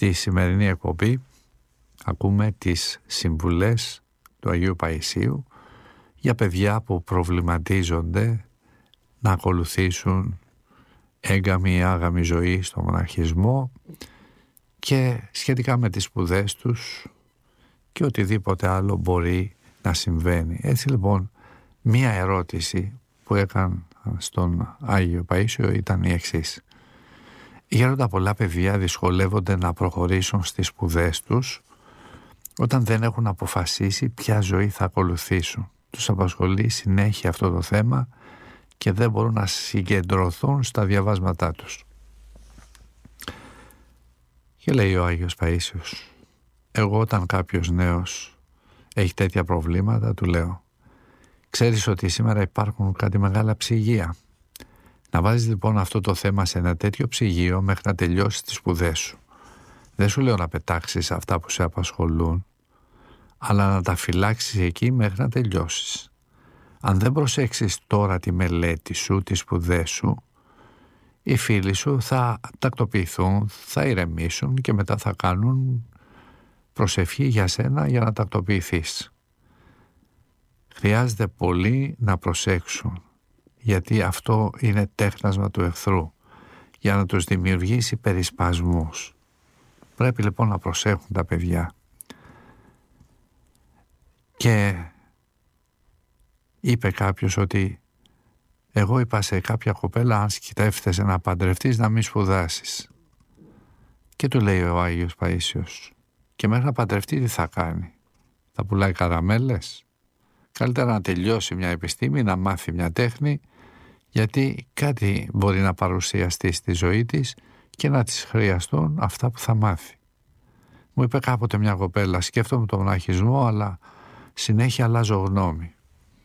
Στη σημερινή εκπομπή ακούμε τις συμβουλές του Αγίου Παϊσίου για παιδιά που προβληματίζονται να ακολουθήσουν έγκαμη ή άγαμη ζωή στο μοναχισμό και σχετικά με τις σπουδές τους και οτιδήποτε άλλο μπορεί να συμβαίνει. Έτσι λοιπόν, μία ερώτηση που έκανα στον Άγιο Παΐσιο ήταν η εξής. Γέροντα, πολλά παιδιά δυσκολεύονται να προχωρήσουν στις σπουδές τους όταν δεν έχουν αποφασίσει ποια ζωή θα ακολουθήσουν. Τους απασχολεί συνέχεια αυτό το θέμα και δεν μπορούν να συγκεντρωθούν στα διαβάσματά τους. Και λέει ο Άγιος Παΐσιος, εγώ όταν κάποιος νέος έχει τέτοια προβλήματα, του λέω, ξέρεις ότι σήμερα υπάρχουν κάτι μεγάλα ψυγεία. Να βάζεις λοιπόν αυτό το θέμα σε ένα τέτοιο ψυγείο μέχρι να τελειώσεις τις σπουδές σου. Δεν σου λέω να πετάξεις αυτά που σε απασχολούν, αλλά να τα φυλάξεις εκεί μέχρι να τελειώσεις. Αν δεν προσέξεις τώρα τη μελέτη σου, τις σπουδές σου, οι φίλοι σου θα τακτοποιηθούν, θα ηρεμήσουν και μετά θα κάνουν προσευχή για σένα για να τακτοποιηθείς. Χρειάζεται πολύ να προσέξουν, γιατί αυτό είναι τέχνασμα του εχθρού, για να τους δημιουργήσει περισπασμούς. Πρέπει λοιπόν να προσέχουν τα παιδιά. Και είπε κάποιος ότι εγώ είπα σε κάποια κοπέλα, αν σκητεύτεσαι να παντρευτείς, να μην σπουδάσεις. Και του λέει ο Άγιος Παΐσιος, και μέχρι να παντρευτεί τι θα κάνει? Θα πουλάει καραμέλες? Καλύτερα να τελειώσει μια επιστήμη, να μάθει μια τέχνη, γιατί κάτι μπορεί να παρουσιαστεί στη ζωή της και να της χρειαστούν αυτά που θα μάθει. Μου είπε κάποτε μια κοπέλα, σκέφτομαι τον μοναχισμό, αλλά συνέχεια αλλάζω γνώμη.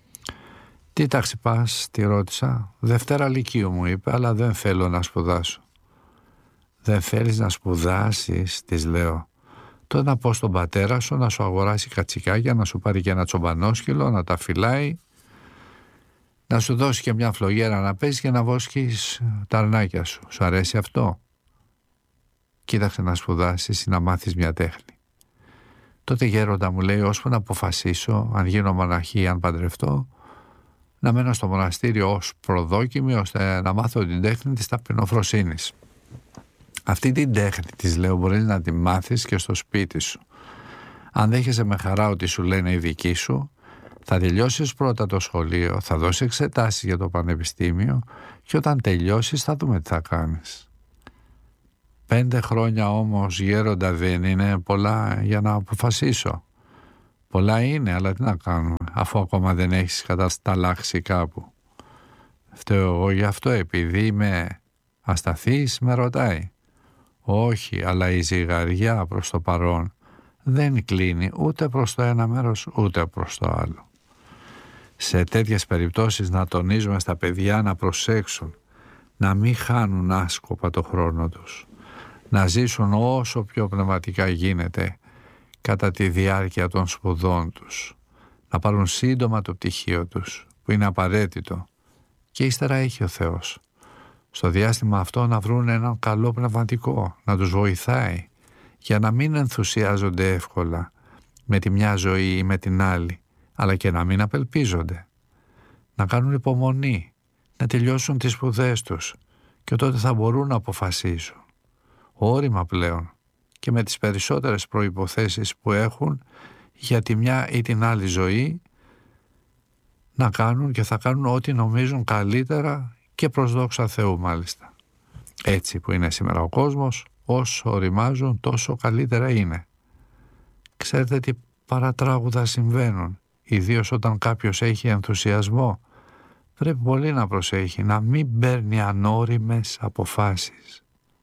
Τι τάξη πας? Τη ρώτησα. Δευτέρα λυκείου, μου είπε, αλλά δεν θέλω να σπουδάσω. Δεν θέλεις να σπουδάσεις? Της λέω. Τότε να πω στον πατέρα σου να σου αγοράσει κατσικάκια, να σου πάρει και ένα τσομπανόσκυλο, να τα φυλάει, να σου δώσει και μια φλογέρα να παίζεις και να βόσκεις τα αρνάκια σου. Σου αρέσει αυτό? Κοίταξε να σπουδάσεις ή να μάθεις μια τέχνη. Τότε γέροντα, μου λέει, ώσπου να αποφασίσω αν γίνω μοναχή ή αν παντρευτώ, να μένω στο μοναστήριο ως προδόκιμη, ώστε να μάθω την τέχνη της ταπεινοφροσύνης. Αυτή την τέχνη, της λέω, μπορείς να τη μάθεις και στο σπίτι σου. Αν δέχεσαι με χαρά ότι σου λένε οι δικοί σου, θα τελειώσεις πρώτα το σχολείο, θα δώσεις εξετάσεις για το πανεπιστήμιο και όταν τελειώσεις θα δούμε τι θα κάνεις. 5 χρόνια όμως, γέροντα, δεν είναι πολλά για να αποφασίσω? Πολλά είναι, αλλά τι να κάνουμε, αφού ακόμα δεν έχεις κατασταλάξει κάπου. Φταίω εγώ γι' αυτό, επειδή είμαι ασταθής, με ρωτάει? Όχι, αλλά η ζυγαριά προς το παρόν δεν κλείνει ούτε προς το ένα μέρος ούτε προς το άλλο. Σε τέτοιες περιπτώσεις να τονίζουμε στα παιδιά να προσέξουν, να μην χάνουν άσκοπα το χρόνο τους, να ζήσουν όσο πιο πνευματικά γίνεται κατά τη διάρκεια των σπουδών τους, να πάρουν σύντομα το πτυχίο τους, που είναι απαραίτητο, και ύστερα έχει ο Θεός. Στο διάστημα αυτό να βρουν έναν καλό πνευματικό, να τους βοηθάει, για να μην ενθουσιάζονται εύκολα με τη μια ζωή ή με την άλλη, αλλά και να μην απελπίζονται. Να κάνουν υπομονή, να τελειώσουν τις σπουδές τους και τότε θα μπορούν να αποφασίσουν. Όρημα πλέον και με τις περισσότερες προϋποθέσεις που έχουν για τη μια ή την άλλη ζωή, να κάνουν και θα κάνουν ό,τι νομίζουν καλύτερα και προς δόξα Θεού μάλιστα. Έτσι που είναι σήμερα ο κόσμος, όσο οριμάζουν τόσο καλύτερα είναι. Ξέρετε τι παρατράγουδα συμβαίνουν, ιδίως όταν κάποιος έχει ενθουσιασμό. Πρέπει πολύ να προσέχει, να μην παίρνει ανώριμες αποφάσεις.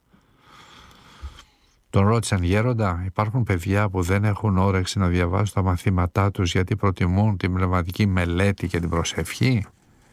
Τον ρώτησαν, γέροντα, υπάρχουν παιδιά που δεν έχουν όρεξη να διαβάσουν τα μαθήματά τους γιατί προτιμούν την πνευματική μελέτη και την προσευχή?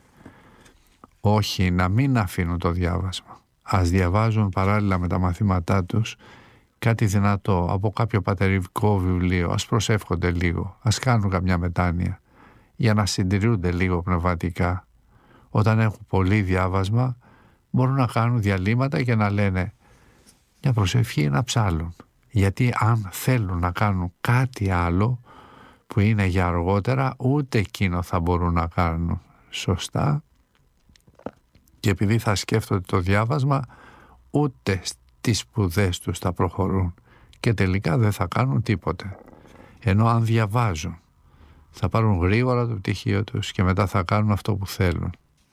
Όχι, να μην αφήνουν το διάβασμα. Ας διαβάζουν παράλληλα με τα μαθήματά τους κάτι δυνατό από κάποιο πατερικό βιβλίο, ας προσεύχονται λίγο, ας κάνουν καμιά μετάνοια για να συντηρούνται λίγο πνευματικά. Όταν έχουν πολύ διάβασμα μπορούν να κάνουν διαλύματα και να λένε μια προσευχή, να ψάλουν Γιατί αν θέλουν να κάνουν κάτι άλλο που είναι για αργότερα, ούτε εκείνο θα μπορούν να κάνουν σωστά, και επειδή θα σκέφτονται το διάβασμα, ούτε στις σπουδές τους θα προχωρούν και τελικά δεν θα κάνουν τίποτε. Ενώ αν διαβάζουν θα πάρουν γρήγορα το πτυχίο τους και μετά θα κάνουν αυτό που θέλουν.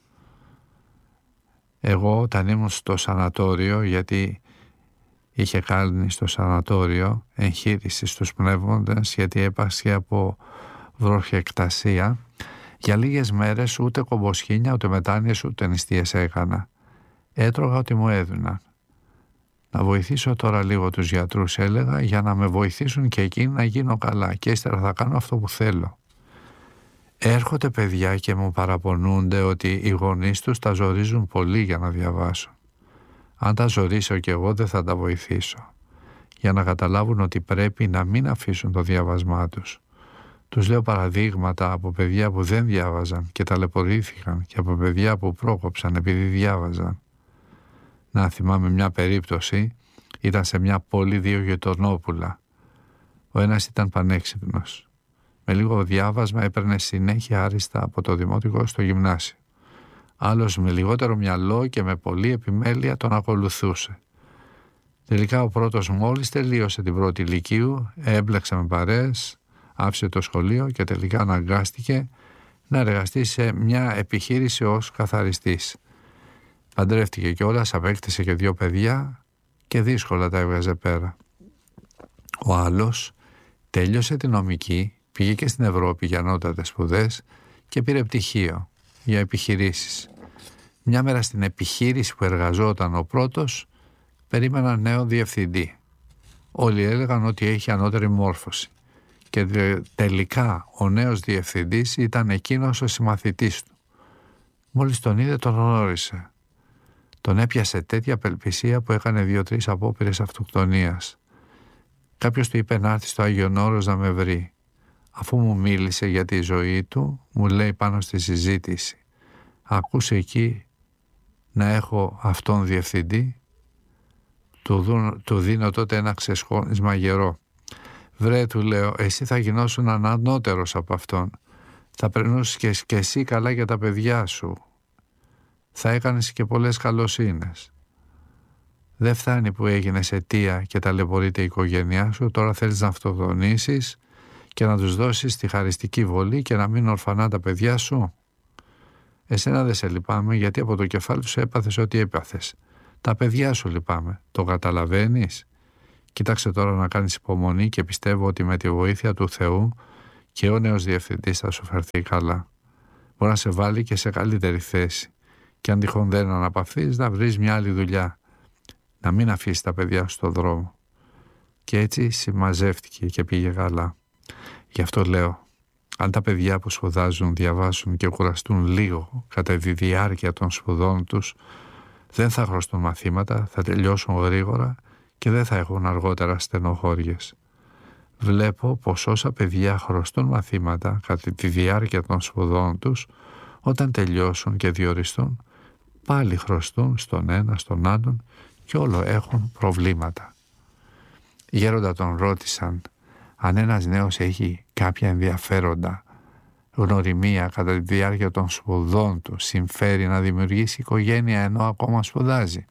Εγώ όταν ήμουν στο σανατόριο, γιατί είχε κάνει στο σανατόριο εγχείρηση στους πνεύμοντες, γιατί έπασχε από βροχεκτασία, για λίγες μέρες ούτε κομποσχήνια, ούτε μετάνοιες, ούτε νηστείες έκανα. Έτρωγα ό,τι μου έδιναν. Να βοηθήσω τώρα λίγο τους γιατρούς, έλεγα, για να με βοηθήσουν και εκείνοι να γίνω καλά και ύστερα θα κάνω αυτό που θέλω. Έρχονται παιδιά και μου παραπονούνται ότι οι γονείς τους τα ζορίζουν πολύ για να διαβάσουν. Αν τα ζορίσω κι εγώ δεν θα τα βοηθήσω. Για να καταλάβουν ότι πρέπει να μην αφήσουν το διάβασμά τους. Τους λέω παραδείγματα από παιδιά που δεν διάβαζαν και ταλαιπωρήθηκαν και από παιδιά που πρόκοψαν επειδή διάβαζαν. Να θυμάμαι μια περίπτωση, ήταν σε μια πόλη 2 γειτονόπουλα. Ο ένας ήταν πανέξυπνος. Με λίγο διάβασμα έπαιρνε συνέχεια άριστα από το δημοτικό στο γυμνάσιο. Άλλος με λιγότερο μυαλό και με πολλή επιμέλεια τον ακολουθούσε. Τελικά ο πρώτος μόλις τελείωσε την πρώτη λυκείου, έμπλεξε με παρέες, άφησε το σχολείο και τελικά αναγκάστηκε να εργαστεί σε μια επιχείρηση ως καθαριστής. Παντρεύτηκε κιόλας, απέκτησε και 2 παιδιά και δύσκολα τα έβγαζε πέρα. Ο άλλος τέλειωσε τη νομική, πήγε και στην Ευρώπη για ανώτατες σπουδές και πήρε πτυχίο για επιχειρήσεις. Μια μέρα στην επιχείρηση που εργαζόταν ο πρώτος, περίμεναν νέο διευθυντή. Όλοι έλεγαν ότι έχει ανώτερη μόρφωση. Και τελικά ο νέος διευθυντής ήταν εκείνος ο συμμαθητής του. Μόλις τον είδε τον γνώρισε. Τον έπιασε τέτοια απελπισία που έκανε 2-3 απόπειρες αυτοκτονίας. Κάποιος του είπε να έρθει στο Άγιον Όρος να με βρει. Αφού μου μίλησε για τη ζωή του, μου λέει πάνω στη συζήτηση: «Ακούσε εκεί να έχω αυτόν διευθυντή?» Του δίνω τότε ένα ξεσχόνισμα γερό. «Βρε», του λέω, «εσύ θα γινώσουν ανώτερος από αυτόν. Θα περνούσες και εσύ καλά για τα παιδιά σου. Θα έκανες και πολλές καλοσύνες. Δεν φτάνει που έγινες αιτία και ταλαιπωρείται η οικογένειά σου, τώρα θέλεις να αυτοκτονήσεις και να τους δώσεις τη χαριστική βολή και να μείνουν ορφανά τα παιδιά σου. Εσένα δεν σε λυπάμαι, γιατί από το κεφάλι σου έπαθες ό,τι έπαθες. Τα παιδιά σου λυπάμαι. Το καταλαβαίνεις? Κοίταξε τώρα να κάνεις υπομονή και πιστεύω ότι με τη βοήθεια του Θεού και ο νέος διευθυντής θα σου φερθεί καλά. Μπορεί να σε βάλει και σε καλύτερη θέση. Και αν τυχόν δεν αναπαυθείς, να βρεις μια άλλη δουλειά. Να μην αφήσεις τα παιδιά σου στον δρόμο». Και έτσι συμμαζεύτηκε και πήγε καλά. Γι' αυτό λέω, αν τα παιδιά που σπουδάζουν, διαβάσουν και κουραστούν λίγο κατά τη διάρκεια των σπουδών τους, δεν θα χρωστούν μαθήματα, θα τελειώσουν γρήγορα και δεν θα έχουν αργότερα στενοχώριες. Βλέπω πως όσα παιδιά χρωστούν μαθήματα κατά τη διάρκεια των σπουδών τους, όταν τελειώσουν και διοριστούν, πάλι χρωστούν στον ένα, στον άλλον και όλο έχουν προβλήματα. Οι γέροντα τον ρώτησαν αν ένας νέος έχει κάποια ενδιαφέροντα γνωριμία κατά τη διάρκεια των σπουδών του, συμφέρει να δημιουργήσει οικογένεια ενώ ακόμα σπουδάζει.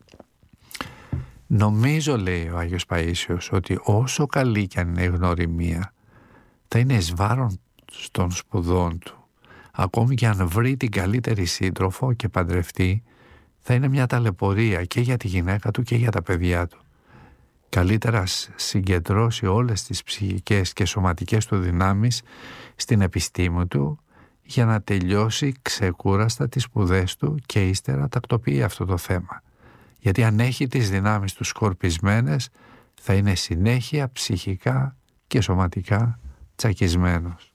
Νομίζω, λέει ο Άγιος Παΐσιος, ότι όσο καλή κι αν είναι η γνωριμία, θα είναι εις βάρον των σπουδών του. Ακόμη και αν βρει την καλύτερη σύντροφο και παντρευτεί, θα είναι μια ταλαιπωρία και για τη γυναίκα του και για τα παιδιά του. Καλύτερα συγκεντρώσει όλες τις ψυχικές και σωματικές του δυνάμεις στην επιστήμη του για να τελειώσει ξεκούραστα τις σπουδές του και ύστερα τακτοποιεί αυτό το θέμα. Γιατί αν έχει τις δυνάμεις του σκορπισμένες, θα είναι συνέχεια ψυχικά και σωματικά τσακισμένος.